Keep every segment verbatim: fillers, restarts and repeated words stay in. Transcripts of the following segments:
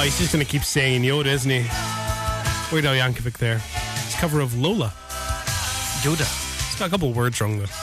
he's just going to keep saying Yoda, isn't he? Weird Al Yankovic there. His cover of Lola. Yoda. He's got a couple of words wrong, though.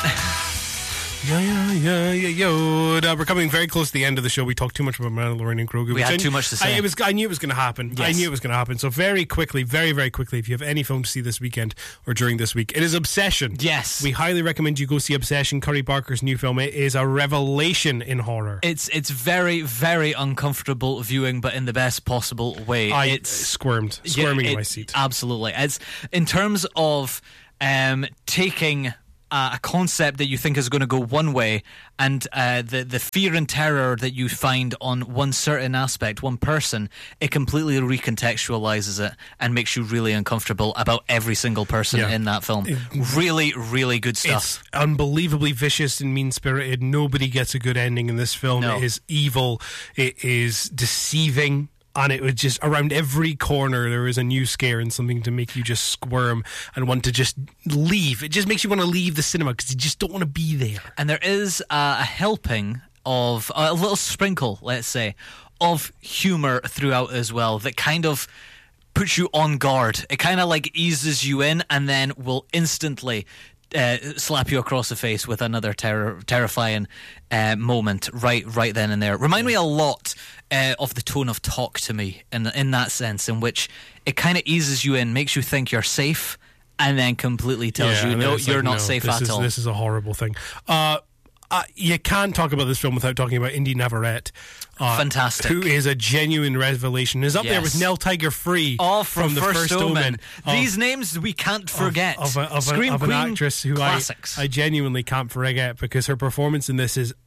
Yeah, yeah, yeah, yeah, Yoda. We're coming very close to the end of the show. We talked too much about Mandalorian and Grogu. We had I, too much to say. I, it was, I knew it was going to happen. Yes. I knew it was going to happen. So very quickly, very, very quickly, if you have any film to see this weekend or during this week, it is Obsession. Yes. We highly recommend you go see Obsession, Curry Barker's new film. It is a revelation in horror. It's it's very, very uncomfortable viewing, but in the best possible way. I it's, squirmed, squirming yeah, it, in my seat. Absolutely. It's in terms of um, taking Uh, a concept that you think is going to go one way, and uh, the the fear and terror that you find on one certain aspect, one person, it completely recontextualizes it and makes you really uncomfortable about every single person Yeah. in that film. It, really, really good stuff. It's unbelievably vicious and mean-spirited. Nobody gets a good ending in this film. No. It is evil. It is deceiving. And it was just around every corner there is a new scare and something to make you just squirm and want to just leave. It just makes you want to leave the cinema because you just don't want to be there. And there is uh, a helping of a little sprinkle, let's say, of humour throughout as well that kind of puts you on guard. It kind of like eases you in and then will instantly Uh, slap you across the face with another terror, terrifying uh, moment right right then and there. Remind me a lot uh, of the tone of Talk to Me in in that sense, in which it kind of eases you in, makes you think you're safe, and then completely tells Yeah, you and then no, it's you're like, not no, safe this at is, all. This is a horrible thing. Uh, uh, you can't talk about this film without talking about Indy Navarrete. Uh, Fantastic. Who is a genuine revelation. Is up Yes. there with Nell Tiger Free Oh, from, from the First, First Omen. Omen. These of, names we can't forget. Of, of, a, of, Scream a, of an Queen actress who I, classics. I genuinely can't forget because her performance in this is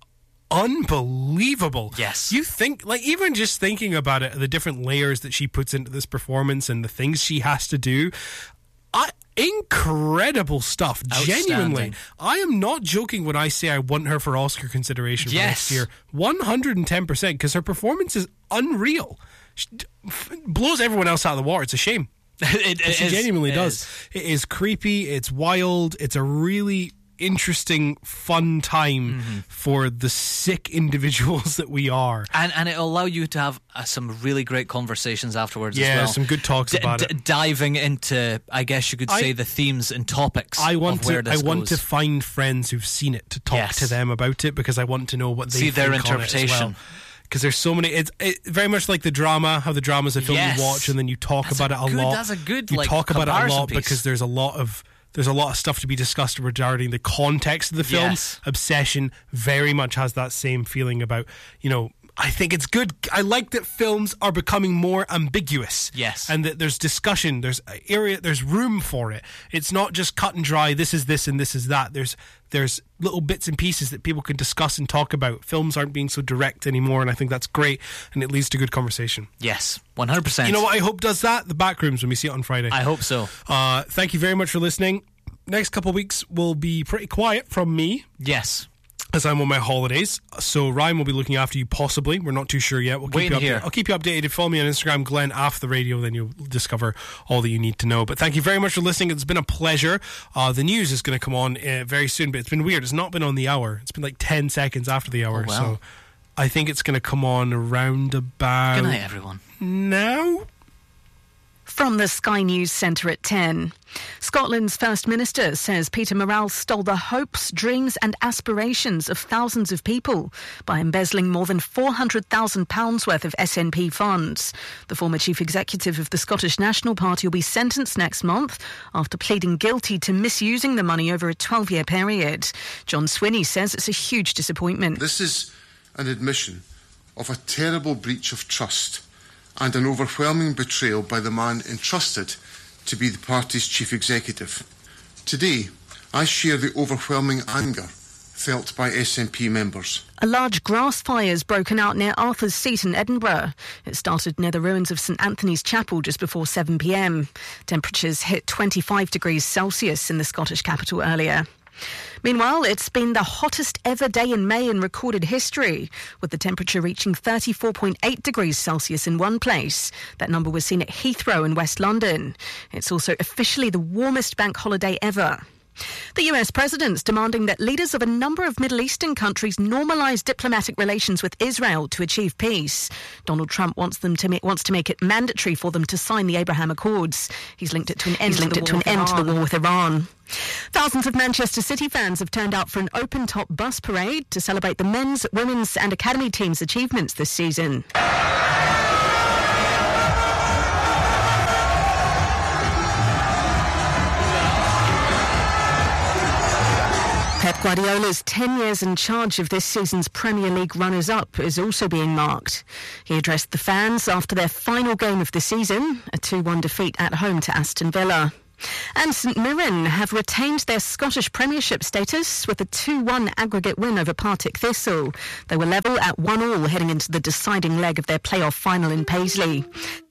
unbelievable. Yes. You think, like, even just thinking about it, the different layers that she puts into this performance and the things she has to do, I, incredible stuff. Genuinely. I am not joking when I say I want her for Oscar consideration for Yes. next year. one hundred ten percent, because her performance is unreal. She d- f- blows everyone else out of the water. It's a shame. it, it She is, genuinely it does. is. It is creepy. It's wild. It's a really interesting, fun time Mm-hmm. for the sick individuals that we are. And and it'll allow you to have uh, some really great conversations afterwards Yeah, as well. some good talks D- about d- it. Diving into, I guess you could I- say, the themes and topics I want of where to. this I want goes. to find friends who've seen it to talk Yes. to them about it because I want to know what they See think their on it as interpretation. well. Because there's so many. It's it, very much like the drama. How the drama is a film Yes. you watch and then you talk That's about a it a good- lot. that's a good, You like, talk about it a comparison lot piece. because there's a lot of. There's a lot of stuff to be discussed regarding the context of the film. Yes. Obsession very much has that same feeling about, you know, I think it's good. I like that films are becoming more ambiguous. Yes. And that there's discussion, there's area, there's room for it. It's not just cut and dry, this is this and this is that. There's there's little bits and pieces that people can discuss and talk about. Films aren't being so direct anymore, and I think that's great, and it leads to good conversation. Yes, one hundred percent. You know what I hope does that? The Backrooms, when we see it on Friday. I hope so. Uh, thank you very much for listening. Next couple of weeks will be pretty quiet from me, Yes. as I'm on my holidays. So Ryan will be looking after you, possibly. We're not too sure yet. We'll keep Waiting you updated. here. I'll keep you updated. Follow me on Instagram, Glenn After the Radio. Then you'll discover all that you need to know. But thank you very much for listening. It's been a pleasure. Uh, the news is going to come on uh, very soon, but it's been weird. It's not been on the hour. It's been like ten seconds after the hour. Oh, wow. So I think it's going to come on around about Good night, everyone. now. From the Sky News Centre at ten. Scotland's First Minister says Peter Murrell stole the hopes, dreams and aspirations of thousands of people by embezzling more than four hundred thousand pounds worth of S N P funds. The former chief executive of the Scottish National Party will be sentenced next month after pleading guilty to misusing the money over a twelve-year period. John Swinney says it's a huge disappointment. This is an admission of a terrible breach of trust and an overwhelming betrayal by the man entrusted to be the party's chief executive. Today, I share the overwhelming anger felt by S N P members. A large grass fire has broken out near Arthur's Seat in Edinburgh. It started near the ruins of St Anthony's Chapel just before seven p m. Temperatures hit twenty-five degrees Celsius in the Scottish capital earlier. Meanwhile, it's been the hottest ever day in May in recorded history, with the temperature reaching thirty-four point eight degrees Celsius in one place. That number was seen at Heathrow in West London. It's also officially the warmest bank holiday ever. The U S president's demanding that leaders of a number of Middle Eastern countries normalise diplomatic relations with Israel to achieve peace. Donald Trump wants them to make, wants to make it mandatory for them to sign the Abraham Accords. He's linked it to an end, to the, to an end to the war with Iran. Thousands of Manchester City fans have turned out for an open-top bus parade to celebrate the men's, women's and academy teams' achievements this season. Pep Guardiola's ten years in charge of this season's Premier League runners-up is also being marked. He addressed the fans after their final game of the season, a two one defeat at home to Aston Villa. And St Mirren have retained their Scottish Premiership status with a two one aggregate win over Partick Thistle. They were level at one all heading into the deciding leg of their playoff final in Paisley.